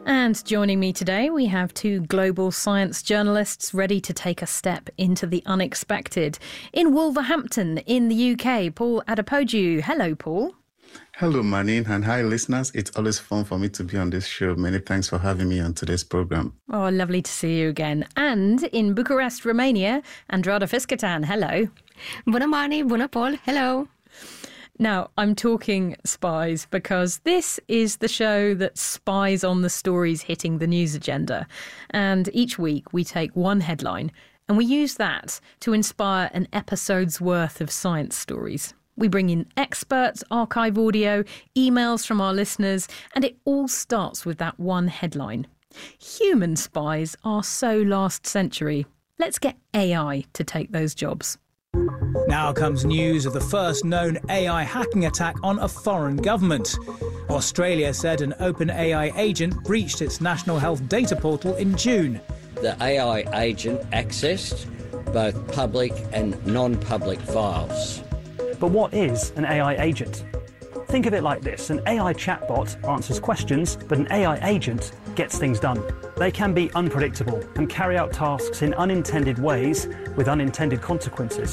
And joining me today, we have two global science journalists ready to take a step into the unexpected. In Wolverhampton, in the UK, Paul Adepoju. Hello, Paul. Hello, Manine, and hi, listeners. It's always fun for me to be on this show. Many thanks for having me on today's program. Oh, lovely to see you again. And in Bucharest, Romania, Andrada Fiscatan. Hello. Bună, Mani. Bună, Paul. Hello. Now, I'm talking spies because this is the show that spies on the stories hitting the news agenda. And each week we take one headline and we use that to inspire an episode's worth of science stories. We bring in experts, archive audio, emails from our listeners, and it all starts with that one headline. Human spies are so last century. Let's get AI to take those jobs. Now comes news of the first known AI hacking attack on a foreign government. Australia said an OpenAI agent breached its national health data portal in June. The AI agent accessed both public and non-public files. But what is an AI agent? Think of it like this. An AI chatbot answers questions, but an AI agent gets things done. They can be unpredictable and carry out tasks in unintended ways with unintended consequences.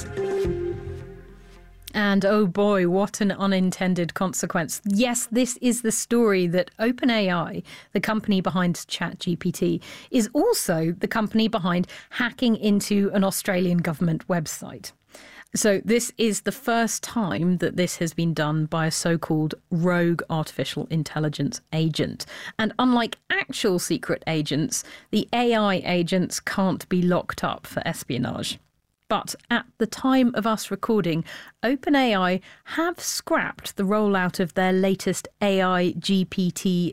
And oh boy, what an unintended consequence. Yes, this is the story that OpenAI, the company behind ChatGPT, is also the company behind hacking into an Australian government website. So this is the first time that this has been done by a so-called rogue artificial intelligence agent. And unlike actual secret agents, the AI agents can't be locked up for espionage. But at the time of us recording, OpenAI have scrapped the rollout of their latest AI GPT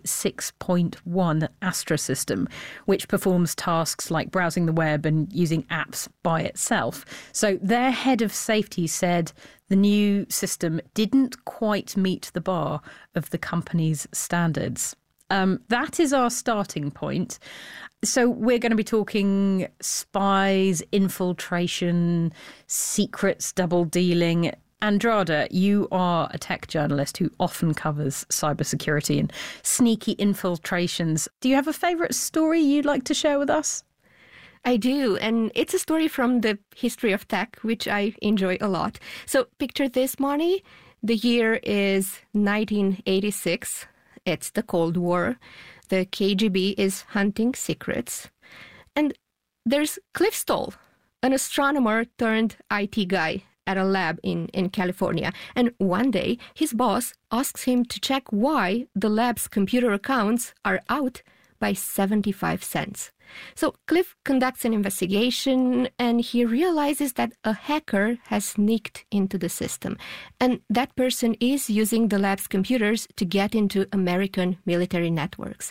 6.1 Astra system, which performs tasks like browsing the web and using apps by itself. So their head of safety said the new system didn't quite meet the bar of the company's standards. That is our starting point. So we're going to be talking spies, infiltration, secrets, double dealing. Andrada, you are a tech journalist who often covers cybersecurity and sneaky infiltrations. Do you have a favourite story you'd like to share with us? I do, and it's a story from the history of tech, which I enjoy a lot. So picture this, Moni. The year is 1986. It's the Cold War. The KGB is hunting secrets. And there's Cliff Stoll, an astronomer turned IT guy at a lab in California. And one day, his boss asks him to check why the lab's computer accounts are out by 75 cents. So Cliff conducts an investigation and he realizes that a hacker has sneaked into the system. And that person is using the lab's computers to get into American military networks.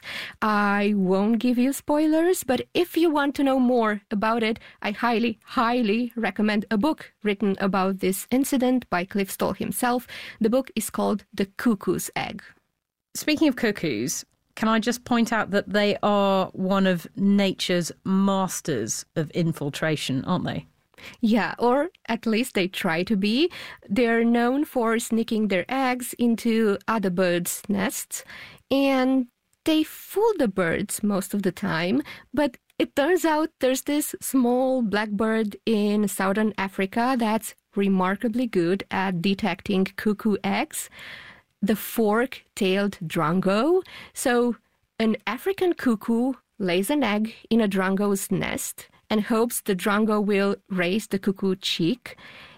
I won't give you spoilers, but if you want to know more about it, I highly, highly recommend a book written about this incident by Cliff Stoll himself. The book is called The Cuckoo's Egg. Speaking of cuckoos, can I just point out that they are one of nature's masters of infiltration, aren't they? Yeah, or at least they try to be. They're known for sneaking their eggs into other birds' nests, and they fool the birds most of the time. But it turns out there's this small black bird in southern Africa that's remarkably good at detecting cuckoo eggs. The fork-tailed drongo. So an African cuckoo lays an egg in a drongo's nest and hopes the drongo will raise the cuckoo chick.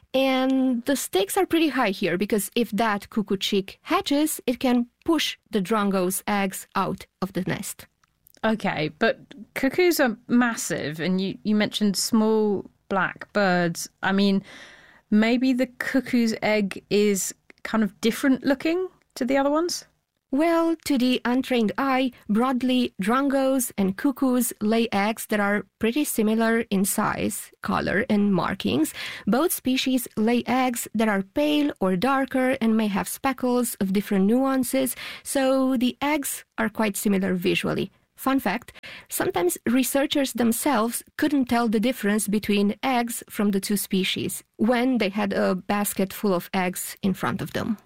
And the stakes are pretty high here because if that cuckoo chick hatches, it can push the drongo's eggs out of the nest. Okay, but cuckoos are massive, and you mentioned small black birds. I mean, maybe the cuckoo's egg is kind of different looking to the other ones? Well, to the untrained eye, broadly, drongos and cuckoos lay eggs that are pretty similar in size, color, and markings. Both species lay eggs that are pale or darker and may have speckles of different nuances, so the eggs are quite similar visually. Fun fact, sometimes researchers themselves couldn't tell the difference between eggs from the two species when they had a basket full of eggs in front of them.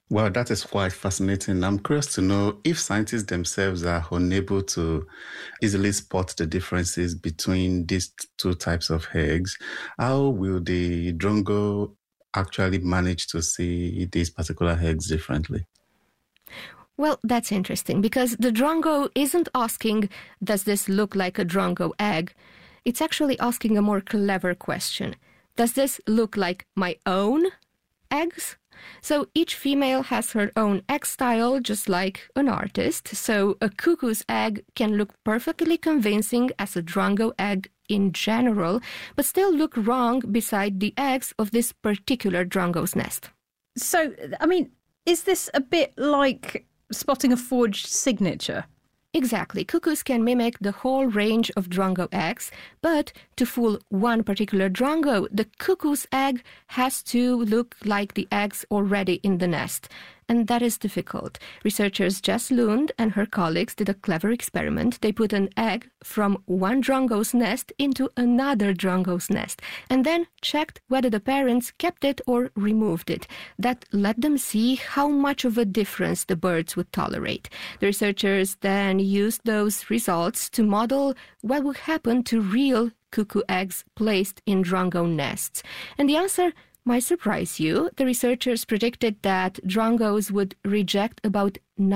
Well, that is quite fascinating. I'm curious to know if scientists themselves are unable to easily spot the differences between these two types of eggs. How will the drongo actually manage to see these particular eggs differently? Well, that's interesting because the drongo isn't asking, does this look like a drongo egg? It's actually asking a more clever question. Does this look like my own eggs? So each female has her own egg style, just like an artist. So a cuckoo's egg can look perfectly convincing as a drongo egg in general, but still look wrong beside the eggs of this particular drongo's nest. So, I mean, is this a bit like spotting a forged signature? Exactly. Cuckoos can mimic the whole range of drongo eggs, but to fool one particular drongo, the cuckoo's egg has to look like the eggs already in the nest. And that is difficult. Researchers Jess Lund and her colleagues did a clever experiment. They put an egg from one drongo's nest into another drongo's nest and then checked whether the parents kept it or removed it. That let them see how much of a difference the birds would tolerate. The researchers then used those results to model what would happen to real cuckoo eggs placed in drongo nests. And the answer might surprise you. The researchers predicted that drongos would reject about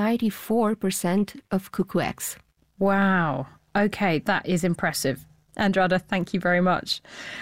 94% of cuckoo eggs. Wow. Okay, that is impressive. Andrada, thank you very much.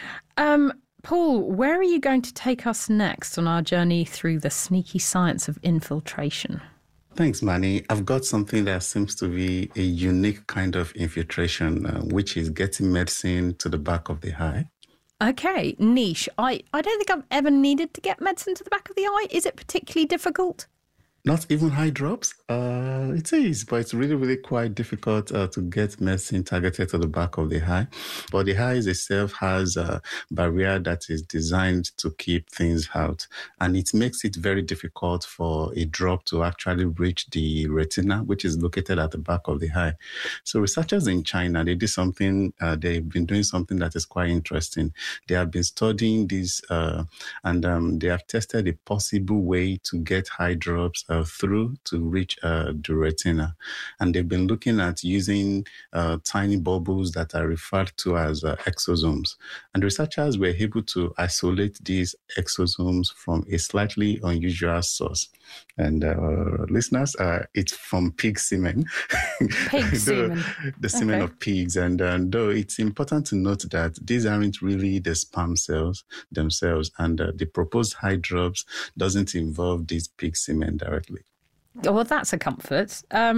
Paul, where are you going to take us next on our journey through the sneaky science of infiltration? Thanks, Manny. I've got something that seems to be a unique kind of infiltration, which is getting medicine to the back of the eye. Okay, niche. I don't think I've ever needed to get medicine to the back of the eye. Is it particularly difficult? Not even eye drops? It is, but it's really, really quite difficult to get medicine targeted to the back of the eye. But the eye itself has a barrier that is designed to keep things out. And it makes it very difficult for a drop to actually reach the retina, which is located at the back of the eye. So researchers in China, they did something, they've been doing something that is quite interesting. They have been studying this and they have tested a possible way to get eye drops through to reach the retina. And they've been looking at using tiny bubbles that are referred to as exosomes. And researchers were able to isolate these exosomes from a slightly unusual source. And listeners, it's from pig semen. Pig semen. The semen of pigs. And though it's important to note that these aren't really the sperm cells themselves, and the proposed eye drops doesn't involve these pig semen directly. Well, that's a comfort.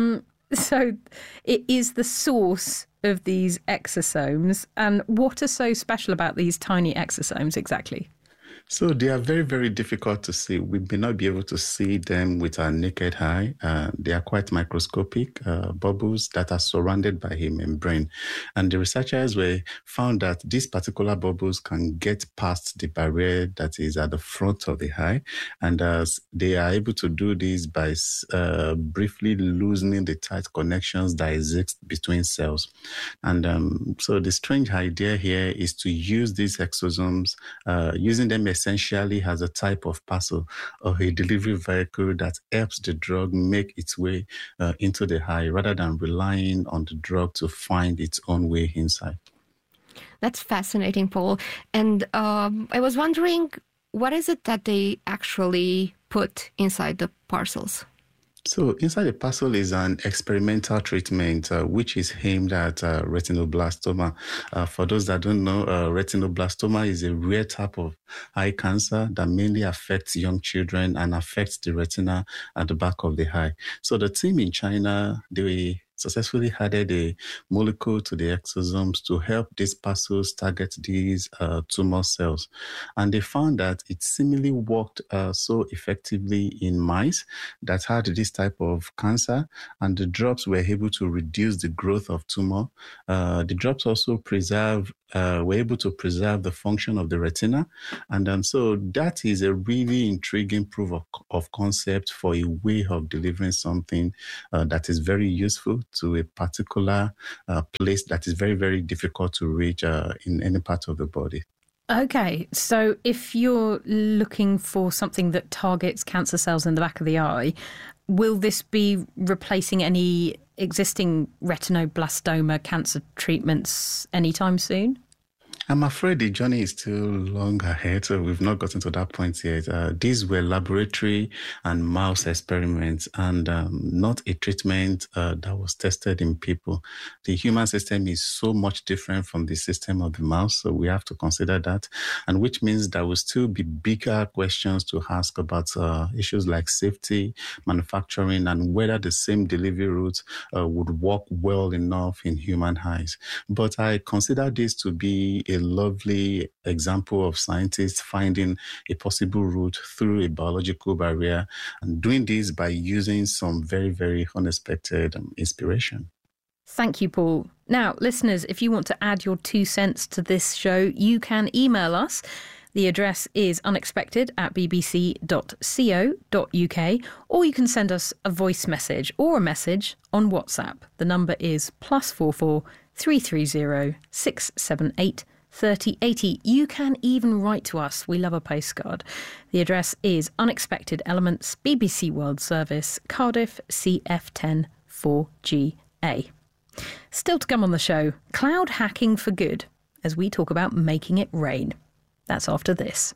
So it is the source of these exosomes. And what is so special about these tiny exosomes exactly? So they are very, very difficult to see. We may not be able to see them with our naked eye. They are quite microscopic bubbles that are surrounded by a membrane. And the researchers found that these particular bubbles can get past the barrier that is at the front of the eye. And they are able to do this by briefly loosening the tight connections that exist between cells. And so the strange idea here is to use these exosomes, using them essentially as a type of parcel or a delivery vehicle that helps the drug make its way into the eye rather than relying on the drug to find its own way inside. That's fascinating, Paul. And I was wondering, what is it that they actually put inside the parcels? So inside the parcel is an experimental treatment which is aimed at retinoblastoma. For those that don't know, retinoblastoma is a rare type of eye cancer that mainly affects young children and affects the retina at the back of the eye. So the team in China, they successfully added a molecule to the exosomes to help these parcels target these tumor cells. And they found that it seemingly worked so effectively in mice that had this type of cancer, and the drops were able to reduce the growth of tumor. The drops also were able to preserve the function of the retina. And so that is a really intriguing proof of concept for a way of delivering something that is very useful to a particular place that is very, very difficult to reach in any part of the body. Okay, so if you're looking for something that targets cancer cells in the back of the eye, will this be replacing any existing retinoblastoma cancer treatments anytime soon? I'm afraid the journey is still long ahead, so we've not gotten to that point yet. These were laboratory and mouse experiments and not a treatment that was tested in people. The human system is so much different from the system of the mouse, so we have to consider that, and which means there will still be bigger questions to ask about issues like safety, manufacturing, and whether the same delivery route would work well enough in human eyes. But I consider this to be a lovely example of scientists finding a possible route through a biological barrier and doing this by using some very, very unexpected inspiration. Thank you, Paul. Now, listeners, if you want to add your 2 cents to this show, you can email us. The address is unexpected@bbc.co.uk, or you can send us a voice message or a message on WhatsApp. The number is +44 330 678 3080. You can even write to us. We love a postcard. The address is Unexpected Elements, BBC World Service, Cardiff, CF10 4GA. Still to come on the show, cloud hacking for good, as we talk about making it rain. That's after this.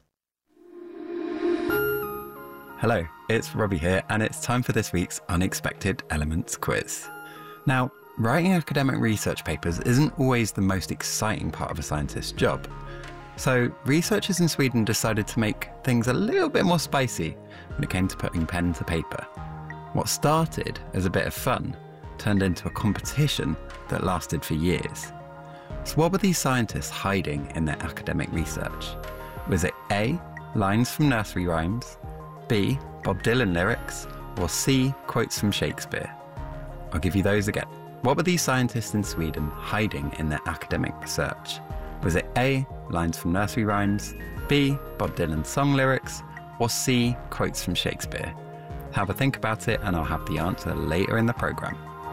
Hello, it's Robbie here, and it's time for this week's Unexpected Elements quiz. Now, writing academic research papers isn't always the most exciting part of a scientist's job. So researchers in Sweden decided to make things a little bit more spicy when it came to putting pen to paper. What started as a bit of fun turned into a competition that lasted for years. So what were these scientists hiding in their academic research? Was it A, lines from nursery rhymes, B, Bob Dylan lyrics, or C, quotes from Shakespeare? I'll give you those again. What were these scientists in Sweden hiding in their academic research? Was it A, lines from nursery rhymes, B, Bob Dylan song lyrics, or C, quotes from Shakespeare? Have a think about it and I'll have the answer later in the programme.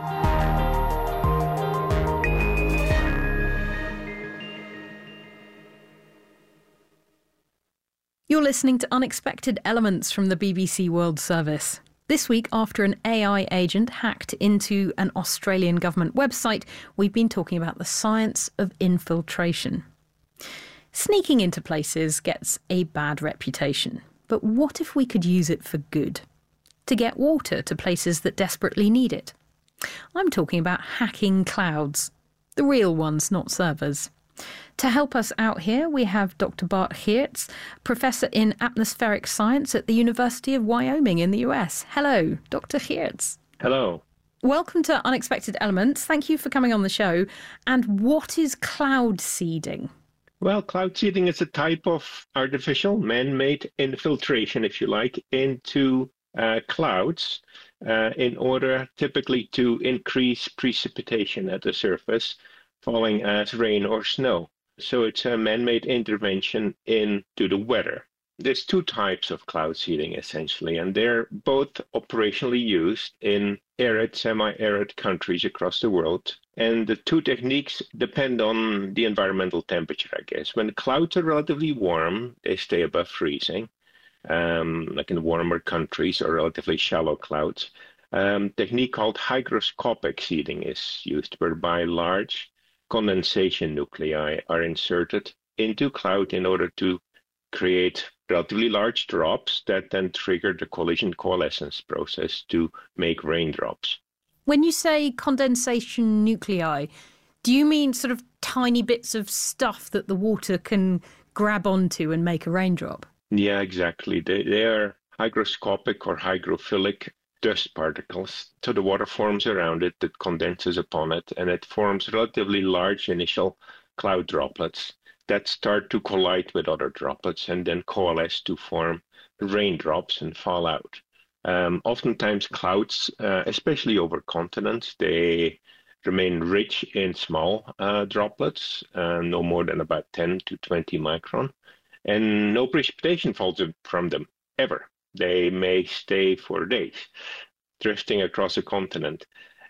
You're listening to Unexpected Elements from the BBC World Service. This week, after an AI agent hacked into an Australian government website, we've been talking about the science of infiltration. Sneaking into places gets a bad reputation, but what if we could use it for good? To get water to places that desperately need it. I'm talking about hacking clouds. The real ones, not servers. To help us out here, we have Dr. Bart Geertz, Professor in Atmospheric Science at the University of Wyoming in the US. Hello, Dr. Geertz. Hello. Welcome to Unexpected Elements. Thank you for coming on the show. And what is cloud seeding? Well, cloud seeding is a type of artificial, man-made infiltration, if you like, into clouds in order typically to increase precipitation at the surface, falling as rain or snow. So it's a man-made intervention into the weather. There's two types of cloud seeding, essentially, and they're both operationally used in arid, semi-arid countries across the world. And the two techniques depend on the environmental temperature, I guess. When the clouds are relatively warm, they stay above freezing, like in warmer countries or relatively shallow clouds. Technique called hygroscopic seeding is used, whereby large condensation nuclei are inserted into cloud in order to create relatively large drops that then trigger the collision coalescence process to make raindrops. When you say condensation nuclei, do you mean sort of tiny bits of stuff that the water can grab onto and make a raindrop? Yeah, exactly. They are hygroscopic or hygrophilic dust particles. So the water forms around it that condenses upon it, and it forms relatively large initial cloud droplets that start to collide with other droplets and then coalesce to form raindrops and fall out. Oftentimes clouds, especially over continents, they remain rich in small droplets, no more than about 10 to 20 micron, and no precipitation falls from them ever. They may stay for days, drifting across a continent.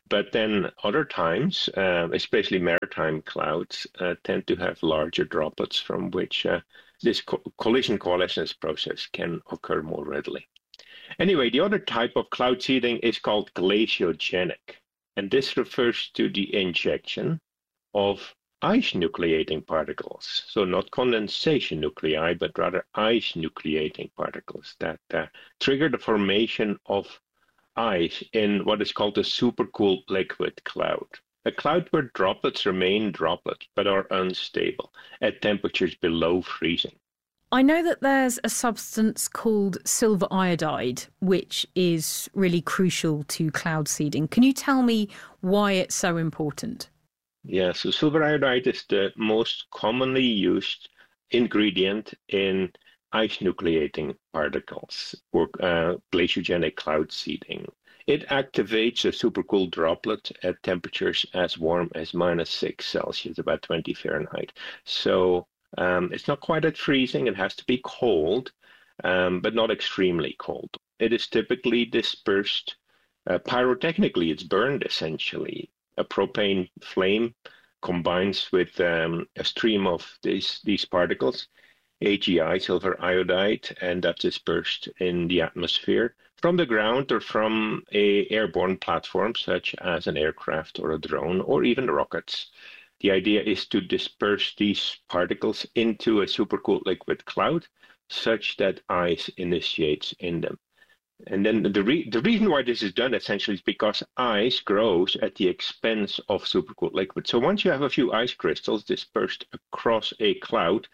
But then other times, especially maritime clouds, tend to have larger droplets from which this collision coalescence process can occur more readily. Anyway, the other type of cloud seeding is called glaciogenic, and this refers to the injection of ice nucleating particles. So not condensation nuclei, but rather ice nucleating particles that trigger the formation of ice in what is called a supercooled liquid cloud. A cloud where droplets remain droplets but are unstable at temperatures below freezing. I know that there's a substance called silver iodide, which is really crucial to cloud seeding. Can you tell me why it's so important? Yeah, so silver iodide is the most commonly used ingredient in ice nucleating particles or glaciogenic cloud seeding. It activates a supercooled droplet at temperatures as warm as -6°C, about 20 Fahrenheit. So it's not quite at freezing. It has to be cold, but not extremely cold. It is typically dispersed pyrotechnically. It's burned essentially. A propane flame combines with a stream of these particles, AgI, silver iodide, and that's dispersed in the atmosphere from the ground or from an airborne platform such as an aircraft or a drone or even rockets. The idea is to disperse these particles into a supercooled liquid cloud such that ice initiates in them. And then the reason why this is done essentially is because ice grows at the expense of supercooled liquid. So once you have a few ice crystals dispersed across a cloud,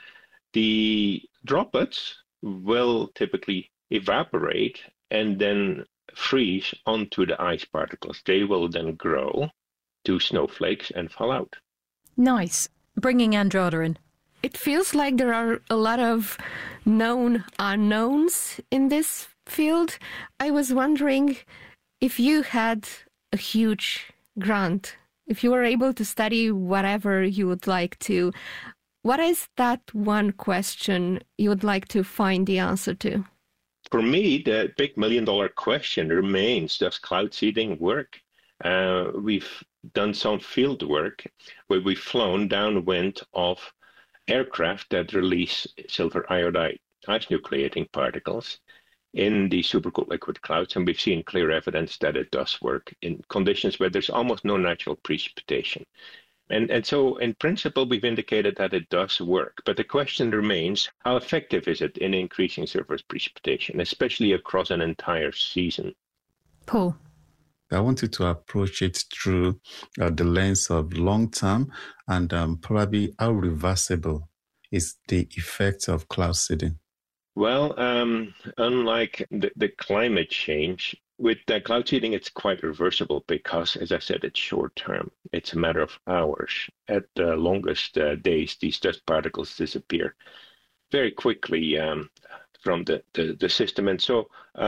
the droplets will typically evaporate and then freeze onto the ice particles. They will then grow to snowflakes and fall out. Nice. Bringing Andrada in. It feels like there are a lot of known unknowns in this field. I was wondering if you had a huge grant, if you were able to study whatever you would like to, what is that one question you would like to find the answer to? For me, the big $1 million question remains, does cloud seeding work? We've done some field work where we've flown downwind of aircraft that release silver iodide ice nucleating particles in the supercooled liquid clouds, and we've seen clear evidence that it does work in conditions where there's almost no natural precipitation. And so, in principle, we've indicated that it does work. But the question remains, how effective is it in increasing surface precipitation, especially across an entire season? Paul? I wanted to approach it through the lens of long-term and probably how reversible is the effect of cloud seeding. Well, unlike the climate change, with cloud seeding, it's quite reversible because, as I said, it's short-term. It's a matter of hours. At the longest days, these dust particles disappear very quickly from the system. And so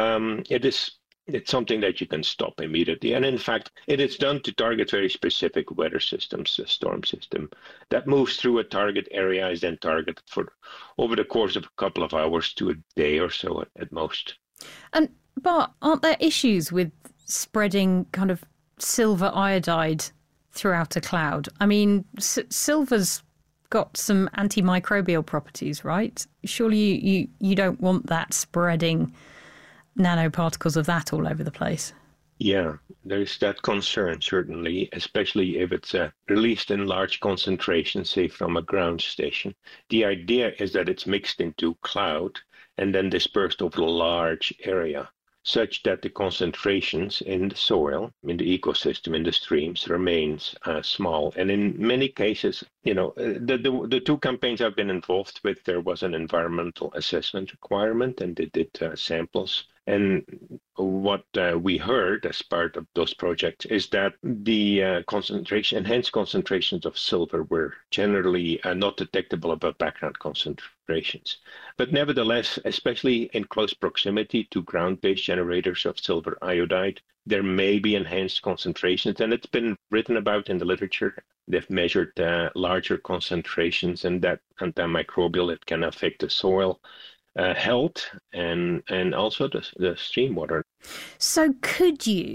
it's something that you can stop immediately. And in fact, it is done to target very specific weather systems. The storm system that moves through a target area is then targeted for over the course of a couple of hours to a day or so at most. And Bart, aren't there issues with spreading kind of silver iodide throughout a cloud? I mean, silver's got some antimicrobial properties, right? Surely you don't want that spreading nanoparticles of that all over the place. Yeah, there's that concern, certainly, especially if it's released in large concentrations, say from a ground station. The idea is that it's mixed into cloud and then dispersed over a large area, such that the concentrations in the soil, in the ecosystem, in the streams remains small. And in many cases, the two campaigns I've been involved with, there was an environmental assessment requirement, and they did samples. And what we heard as part of those projects is that the enhanced concentrations of silver were generally not detectable above background concentrations. But nevertheless, especially in close proximity to ground-based generators of silver iodide, there may be enhanced concentrations, and it's been written about in the literature. They've measured larger concentrations, and that antimicrobial, it can affect the soil health and also the stream water. So could you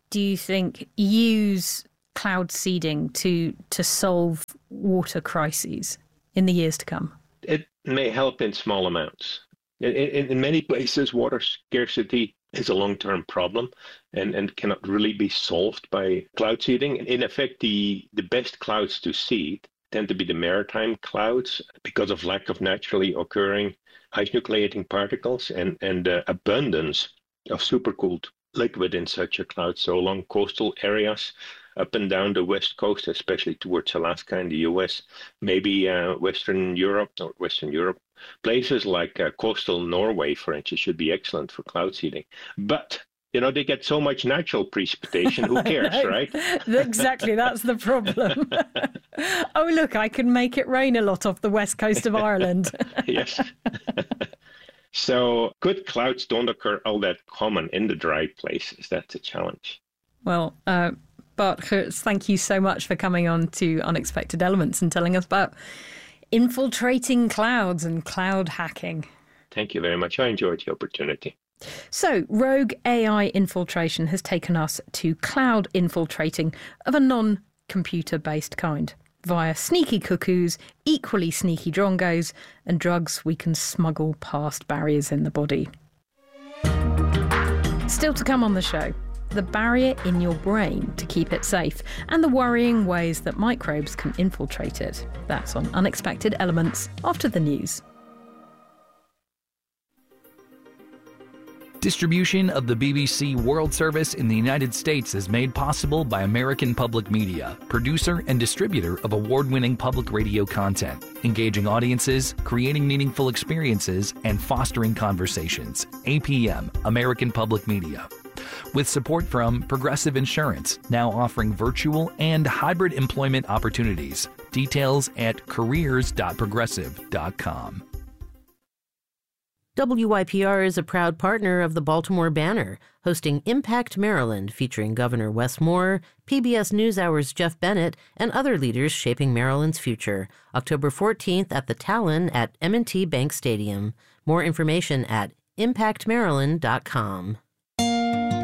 do you think, use cloud seeding to solve water crises in the years to come? It may help in small amounts. In many places, water scarcity is a long-term problem and cannot really be solved by cloud seeding. In effect, the best clouds to seed tend to be the maritime clouds because of lack of naturally occurring ice nucleating particles and abundance of supercooled liquid in such a cloud. So along coastal areas, up and down the west coast, especially towards Alaska and the US, maybe Western Europe, places like coastal Norway, for instance, should be excellent for cloud seeding. But they get so much natural precipitation, who cares, right? Exactly, that's the problem. Oh, look, I can make it rain a lot off the west coast of Ireland. Yes. So good clouds don't occur all that common in the dry places. That's a challenge. Well, Bart Geurts, thank you so much for coming on to Unexpected Elements and telling us about infiltrating clouds and cloud hacking. Thank you very much. I enjoyed the opportunity. So, rogue AI infiltration has taken us to cloud infiltrating of a non-computer-based kind, via sneaky cuckoos, equally sneaky drongos, and drugs we can smuggle past barriers in the body. Still to come on the show, the barrier in your brain to keep it safe, and the worrying ways that microbes can infiltrate it. That's on Unexpected Elements after the news. Distribution of the BBC World Service in the United States is made possible by American Public Media, producer and distributor of award-winning public radio content, engaging audiences, creating meaningful experiences, and fostering conversations. APM, American Public Media. With support from Progressive Insurance, now offering virtual and hybrid employment opportunities. Details at careers.progressive.com. WYPR is a proud partner of the Baltimore Banner, hosting Impact Maryland, featuring Governor Wes Moore, PBS NewsHour's Jeff Bennett, and other leaders shaping Maryland's future. October 14th at the Talon at M&T Bank Stadium. More information at impactmaryland.com.